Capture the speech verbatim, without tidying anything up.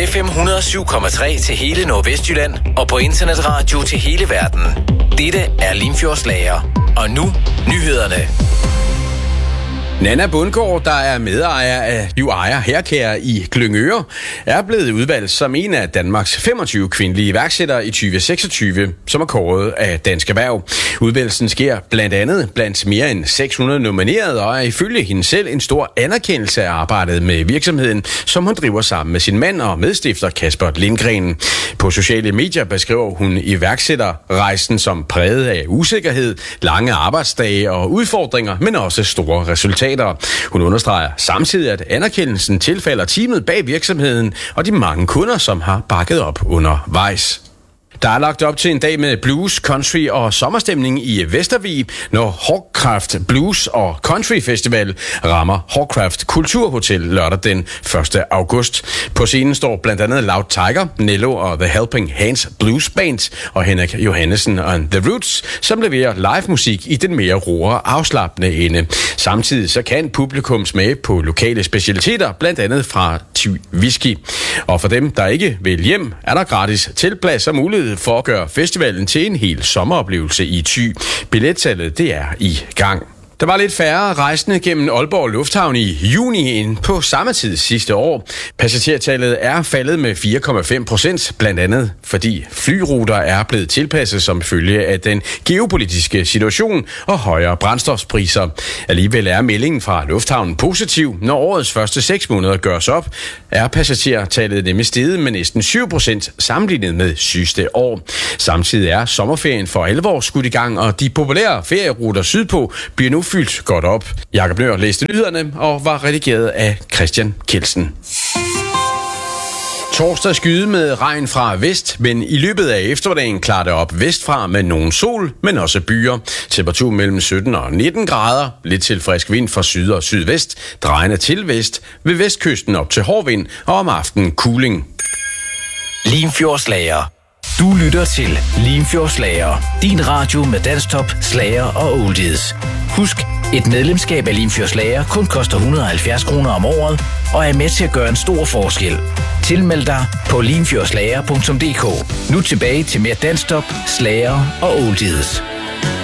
F M et hundrede og syv komma tre til hele Nordvestjylland og på internetradio til hele verden. Dette er Limfjordslager. Og nu nyhederne. Nanna Bundgaard, der er medejer af You Ejer Haircare i Glyngøre, er blevet udvalgt som en af Danmarks femogtyve kvindelige iværksættere i tyve seksogtyve, som er kåret af Dansk Erhverv. Udvælgelsen sker blandt andet blandt mere end seks hundrede nominerede og er ifølge hende selv en stor anerkendelse af arbejdet med virksomheden, som hun driver sammen med sin mand og medstifter Kasper Lindgren. På sociale medier beskriver hun iværksætterrejsen som præget af usikkerhed, lange arbejdsdage og udfordringer, men også store resultater. Hun understreger samtidig, at anerkendelsen tilfalder teamet bag virksomheden og de mange kunder, som har bakket op undervejs. Der er lagt op til en dag med blues, country og sommerstemning i Vestervig, når Hawcraft Blues og Country Festival rammer Hawcraft Kulturhotel lørdag den første august. På scenen står blandt andet Loud Tiger, Nello og The Helping Hands Blues Band og Henrik Johannesen and The Roots, som leverer live musik i den mere roere afslappende ende. Samtidig så kan publikum smage på lokale specialiteter, blandt andet fra Thy Whisky. Og for dem, der ikke vil hjem, er der gratis teltplads og mulighed for at gøre festivalen til en hel sommeroplevelse i Thy. Billetsalget det er i gang. Der var lidt færre rejsende gennem Aalborg Lufthavn i juni end på samme tid sidste år. Passagertallet er faldet med fire komma fem procent, blandt andet fordi flyruter er blevet tilpasset som følge af den geopolitiske situation og højere brændstofspriser. Alligevel er meldingen fra lufthavnen positiv. Når årets første seks måneder gøres op, er passagertallet nemlig steget med næsten syv procent sammenlignet med sidste år. Samtidig er sommerferien for alvor skudt i gang, og de populære ferieruter sydpå bliver nu fyldt godt op. Jakob Nør læste nyhederne og var redigeret af Christian Kelsen. Torsdag skyde med regn fra vest, men i løbet af eftermiddagen klarer det op vestfra med nogen sol, men også byer. Temperatur mellem sytten og nitten grader, lidt til frisk vind fra syd og sydvest, drejende til vest, ved vestkysten op til hård vind og om aftenen kuling. Limfjordslager. Du lytter til Limfjordslager, din radio med dansktop, slager og oldies. Husk, et medlemskab af Limfjordslager kun koster et hundrede og halvfjerds kroner om året og er med til at gøre en stor forskel. Tilmeld dig på limfjordslager punktum d k. Nu tilbage til mere dansktop, slager og oldies.